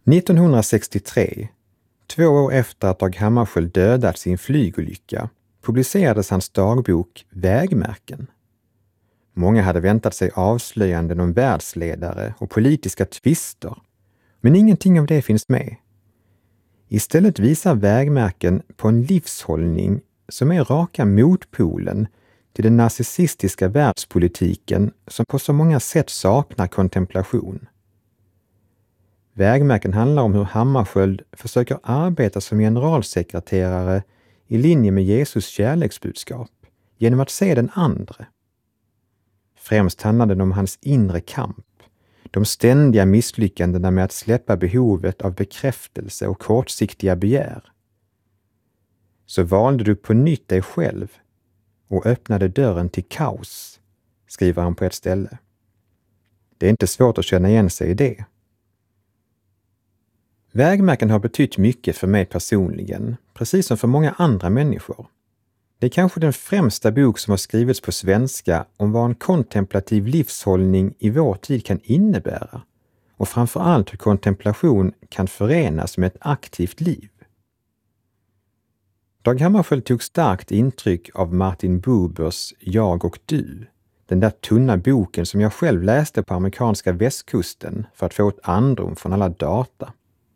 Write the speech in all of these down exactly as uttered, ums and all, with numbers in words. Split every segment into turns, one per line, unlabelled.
nittonhundrasextiotre, två år efter att Dag Hammarskjöld dödats i en flygolycka, publicerades hans dagbok Vägmärken. Många hade väntat sig avslöjanden om världsledare och politiska tvister, men ingenting av det finns med. Istället visar Vägmärken på en livshållning som är raka motpolen till den narcissistiska världspolitiken som på så många sätt saknar kontemplation. Vägmärken handlar om hur Hammarskjöld försöker arbeta som generalsekreterare i linje med Jesus kärleksbudskap genom att se den andre. Främst handlar det om hans inre kamp, de ständiga misslyckandena med att släppa behovet av bekräftelse och kortsiktiga begär. Så valde du på nytt dig själv och öppnade dörren till kaos, skriver han på ett ställe. Det är inte svårt att känna igen sig i det. Vägmärken har betytt mycket för mig personligen, precis som för många andra människor. Det är kanske den främsta bok som har skrivits på svenska om vad en kontemplativ livshållning i vår tid kan innebära och framförallt hur kontemplation kan förenas med ett aktivt liv. Dag Hammarskjöld tog starkt intryck av Martin Bubers Jag och du, den där tunna boken som jag själv läste på amerikanska västkusten för att få ett andrum från alla data.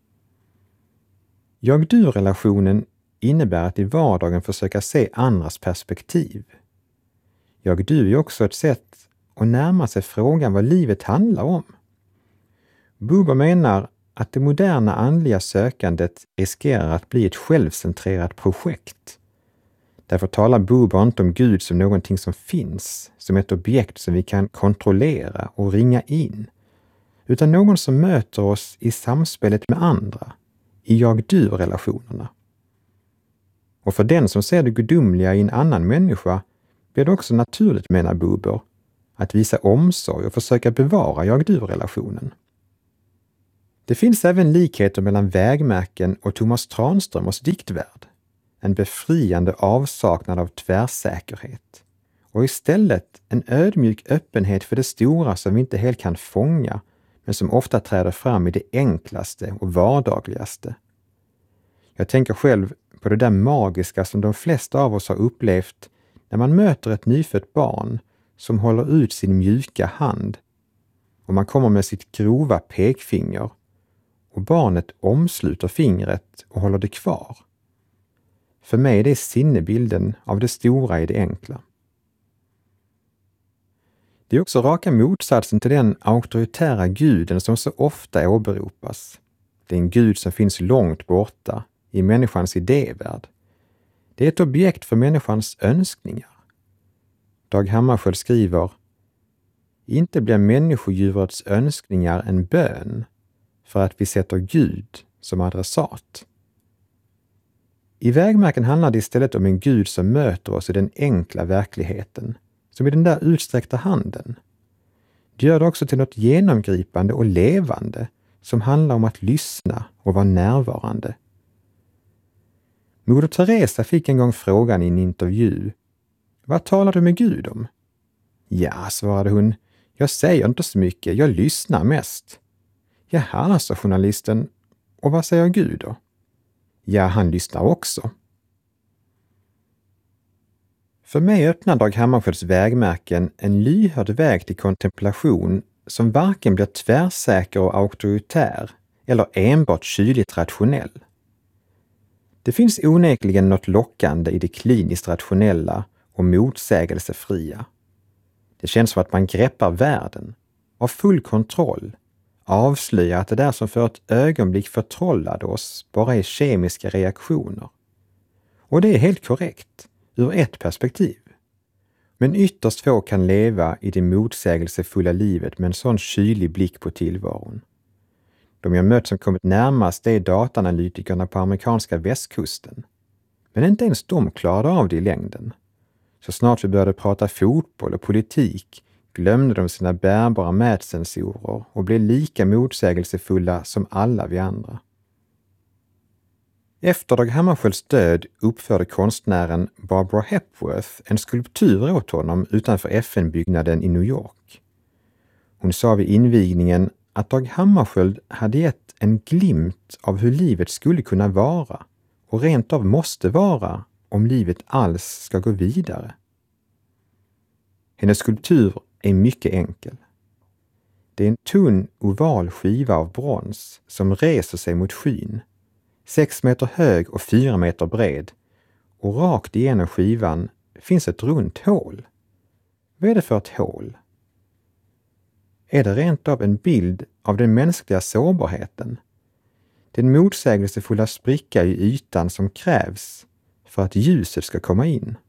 Jag-du-relationen innebär att i vardagen försöka se andras perspektiv. Jag-du är också ett sätt att närma sig frågan vad livet handlar om. Buber menar att det moderna andliga sökandet riskerar att bli ett självcentrerat projekt. Därför talar Buber inte om Gud som någonting som finns, som ett objekt som vi kan kontrollera och ringa in, utan någon som möter oss i samspelet med andra, i jag-du-relationerna. Och för den som ser det gudomliga i en annan människa blir det också naturligt, menar Buber, att visa omsorg och försöka bevara jag-du-relationen. Det finns även likheter mellan Vägmärken och Thomas Tranströmers diktvärld, en befriande avsaknad av tvärsäkerhet, och istället en ödmjuk öppenhet för det stora som vi inte helt kan fånga, men som ofta träder fram i det enklaste och vardagligaste. Jag tänker själv på det där magiska som de flesta av oss har upplevt när man möter ett nyfött barn som håller ut sin mjuka hand och man kommer med sitt grova pekfinger och barnet omsluter fingret och håller det kvar. För mig är det sinnebilden av det stora i det enkla. Det är också raka motsatsen till den auktoritära guden som så ofta åberopas. Det är en gud som finns långt borta, i människans idévärld. Det är ett objekt för människans önskningar. Dag Hammarskjöld skriver: Inte blir människodjurets önskningar en bön för att vi sätter Gud som adressat. I Vägmärken handlar det istället om en Gud som möter oss i den enkla verkligheten, som i den där utsträckta handen. Det gör det också till något genomgripande och levande som handlar om att lyssna och vara närvarande. Moder Teresa fick en gång frågan i en intervju: Vad talar du med Gud om? Ja, svarade hon, jag säger inte så mycket, jag lyssnar mest. Jaha, sa journalisten, och vad säger Gud då? Ja, han lyssnar också. För mig öppnar Dag Hammarskjölds Vägmärken en lyhörd väg till kontemplation som varken blir tvärsäker och auktoritär eller enbart kyligt rationell. Det finns onekligen något lockande i det kliniskt rationella och motsägelsefria. Det känns som att man greppar världen, av full kontroll, avslöjar att det där som för ett ögonblick förtrollade oss bara är kemiska reaktioner. Och det är helt korrekt, ur ett perspektiv. Men ytterst få kan leva i det motsägelsefulla livet med en sån kylig blick på tillvaron. De jag mött som kommit närmast är dataanalytikerna på amerikanska västkusten. Men inte ens de klarade av det i längden. Så snart vi började prata fotboll och politik glömde de sina bärbara mätsensorer och blev lika motsägelsefulla som alla vi andra. Efter Dag Hammarskjölds död uppförde konstnären Barbara Hepworth en skulptur åt honom utanför F N-byggnaden i New York. Hon sa vid invigningen att Dag Hammarskjöld hade gett en glimt av hur livet skulle kunna vara och rent av måste vara om livet alls ska gå vidare. Hennes skulptur är mycket enkel. Det är en tunn oval skiva av brons som reser sig mot skyn, sex meter hög och fyra meter bred, och rakt igenom skivan finns ett runt hål. Vad är det för ett hål? Är det rent av en bild av den mänskliga sårbarheten? Den motsägelsefulla spricka i ytan som krävs för att ljuset ska komma in?